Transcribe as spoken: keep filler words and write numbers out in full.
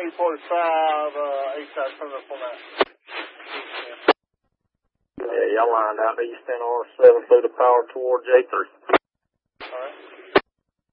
eight forty-five, uh, east side, turn up on that. Yeah, y'all lined out east N R seven, flew the power toward J three.